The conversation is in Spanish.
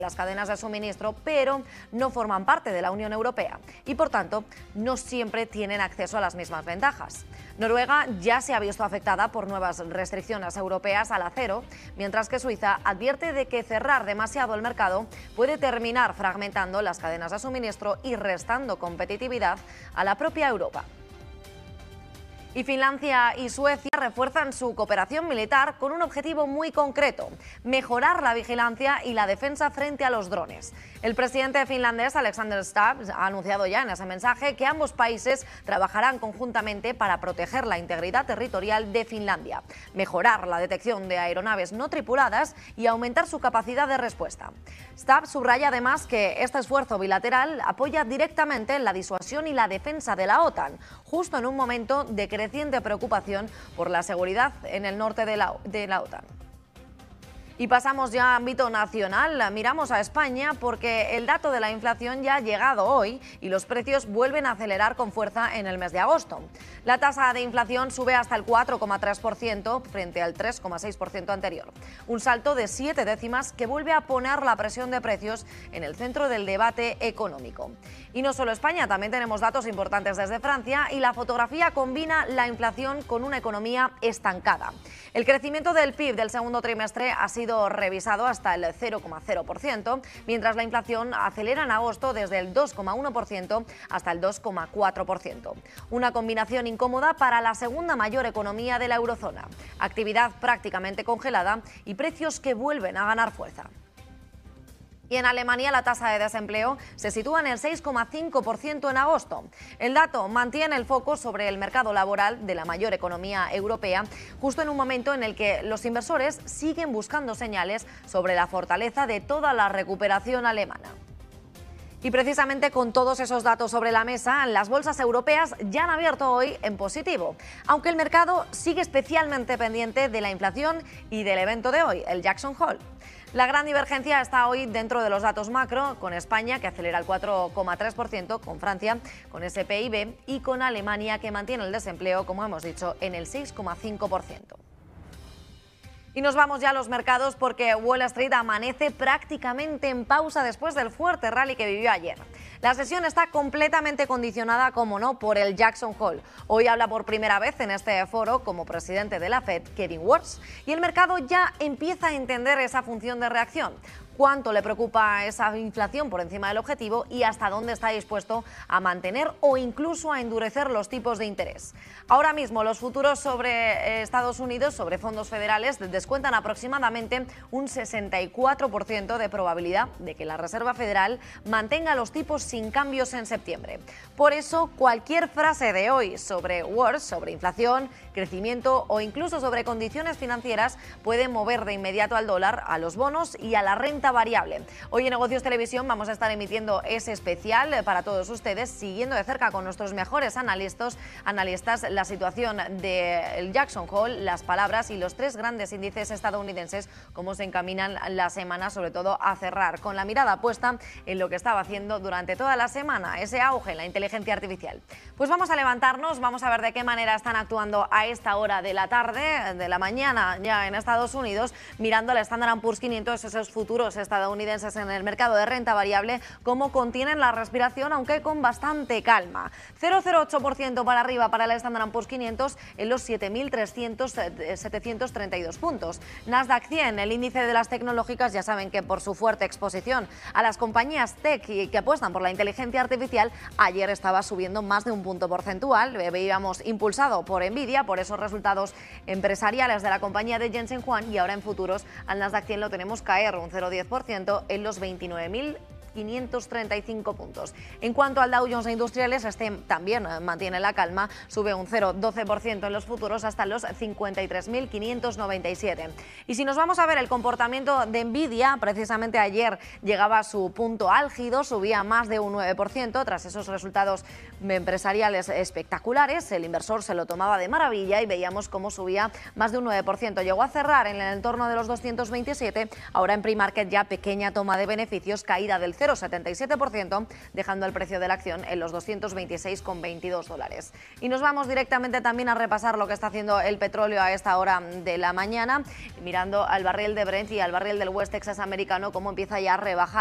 las cadenas de suministro, pero no forman parte de la Unión Europea y, por tanto, no siempre tienen acceso a las mismas ventajas. Noruega ya se ha visto afectada por nuevas restricciones europeas al acero, mientras que Suiza advierte de que cerrar demasiado el mercado puede terminar fragmentando las cadenas de suministro y restando competitividad a la propia Europa. Y Finlandia y Suecia refuerzan su cooperación militar con un objetivo muy concreto: mejorar la vigilancia y la defensa frente a los drones. El presidente finlandés Alexander Stubb ha anunciado ya en ese mensaje que ambos países trabajarán conjuntamente para proteger la integridad territorial de Finlandia, mejorar la detección de aeronaves no tripuladas y aumentar su capacidad de respuesta. Stubb subraya además que este esfuerzo bilateral apoya directamente la disuasión y la defensa de la OTAN, justo en un momento de creciente preocupación por la seguridad en el norte de la OTAN. Y pasamos ya a ámbito nacional, miramos a España porque el dato de la inflación ya ha llegado hoy y los precios vuelven a acelerar con fuerza en el mes de agosto. La tasa de inflación sube hasta el 4,3% frente al 3,6% anterior. Un salto de 7 décimas que vuelve a poner la presión de precios en el centro del debate económico. Y no solo España, también tenemos datos importantes desde Francia y la fotografía combina la inflación con una economía estancada. El crecimiento del PIB del segundo trimestre ha sido revisado hasta el 0,0%, mientras la inflación acelera en agosto desde el 2,1% hasta el 2,4%. Una combinación incómoda para la segunda mayor economía de la eurozona. Actividad prácticamente congelada y precios que vuelven a ganar fuerza. Y en Alemania la tasa de desempleo se sitúa en el 6,5% en agosto. El dato mantiene el foco sobre el mercado laboral de la mayor economía europea, justo en un momento en el que los inversores siguen buscando señales sobre la fortaleza de toda la recuperación alemana. Y precisamente con todos esos datos sobre la mesa, las bolsas europeas ya han abierto hoy en positivo, aunque el mercado sigue especialmente pendiente de la inflación y del evento de hoy, el Jackson Hole. La gran divergencia está hoy dentro de los datos macro, con España que acelera el 4,3%, con Francia con ese PIB y con Alemania que mantiene el desempleo, como hemos dicho, en el 6,5%. Y nos vamos ya a los mercados porque Wall Street amanece prácticamente en pausa después del fuerte rally que vivió ayer. La sesión está completamente condicionada, como no, por el Jackson Hole. Hoy habla por primera vez en este foro como presidente de la Fed, Kevin Warsh, y el mercado ya empieza a entender esa función de reacción. Cuánto le preocupa esa inflación por encima del objetivo y hasta dónde está dispuesto a mantener o incluso a endurecer los tipos de interés. Ahora mismo los futuros sobre Estados Unidos, sobre fondos federales, descuentan aproximadamente un 64% de probabilidad de que la Reserva Federal mantenga los tipos sin cambios en septiembre. Por eso, cualquier frase de hoy sobre Warsh, sobre inflación, crecimiento o incluso sobre condiciones financieras puede mover de inmediato al dólar, a los bonos y a la renta variable. Hoy en Negocios Televisión vamos a estar emitiendo ese especial para todos ustedes, siguiendo de cerca con nuestros mejores analistas la situación del Jackson Hole, las palabras y los tres grandes índices estadounidenses, cómo se encaminan la semana, sobre todo a cerrar, con la mirada puesta en lo que estaba haciendo durante toda la semana, ese auge en la inteligencia artificial. Pues vamos a levantarnos, vamos a ver de qué manera están actuando a esta hora de la tarde, de la mañana ya en Estados Unidos, mirando al Standard & Poor's 500, esos futuros estadounidenses en el mercado de renta variable, cómo contienen la respiración, aunque con bastante calma. 0,08% para arriba para el Standard & Poor's 500 en los 7.732 puntos. Nasdaq 100, el índice de las tecnológicas, ya saben que por su fuerte exposición a las compañías tech y que apuestan por la inteligencia artificial, ayer estaba subiendo más de un punto porcentual. Veíamos impulsado por Nvidia, por esos resultados empresariales de la compañía de Jensen Huang, y ahora en futuros al Nasdaq 100 lo tenemos caer un 0,10% en los 29.535 puntos. En cuanto al Dow Jones e Industriales, este también mantiene la calma, sube un 0,12% en los futuros hasta los 53.597. Y si nos vamos a ver el comportamiento de Nvidia, precisamente ayer llegaba a su punto álgido, subía más de un 9% tras esos resultados empresariales espectaculares. El inversor se lo tomaba de maravilla y veíamos cómo subía más de un 9%. Llegó a cerrar en el entorno de los 227, ahora en pre-market ya pequeña toma de beneficios, caída del 0,77%, dejando el precio de la acción en los $226,22. Y nos vamos directamente también a repasar lo que está haciendo el petróleo a esta hora de la mañana, mirando al barril de Brent y al barril del West Texas americano, cómo empieza ya a rebajar.